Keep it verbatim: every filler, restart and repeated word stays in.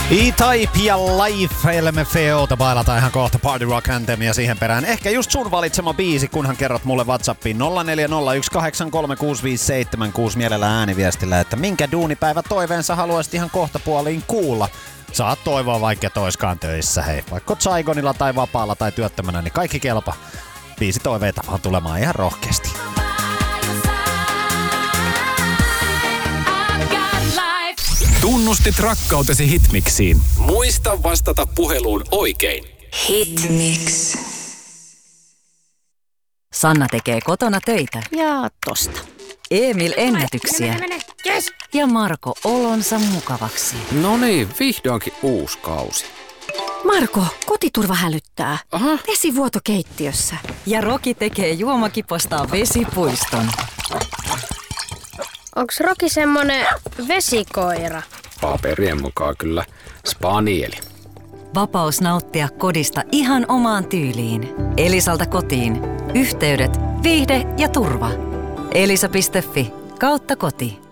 E-Type ja Life, L M F O:ta bailataan ihan kohta Party Rock Anthem ja siihen perään ehkä just sun valitsema biisi, kunhan kerrot mulle WhatsAppiin nolla neljä nolla yksi kahdeksan kolme kuusi viisi seitsemän kuusi mielellä ääniviestillä, että minkä duunipäivä toiveensa haluaisit ihan kohta puoliin kuulla. Saat toivoa vaikka toiskaan töissä, hei. Vaikka Saigonilla tai vapaalla tai työttömänä, niin kaikki kelpa. Biisi toiveita vaan tulemaan ihan rohkeasti. Tunnustit rakkautesi Hitmixiin. Muista vastata puheluun oikein. Hitmix. Sanna tekee kotona töitä. Ja tosta. Emil ennätyksiä. Mene, mene, mene. Yes. Ja Marko olonsa mukavaksi. No niin, vihdoinkin uusi kausi. Marko, kotiturva hälyttää. Aha. Vesivuoto keittiössä. Ja Roki tekee juomakipostaan vesipuiston. Onks Roki semmonen vesikoira? Paperien mukaan kyllä spanieli. Vapaus nauttia kodista ihan omaan tyyliin. Elisalta kotiin. Yhteydet, viihde ja turva. Elisa piste fi kautta koti.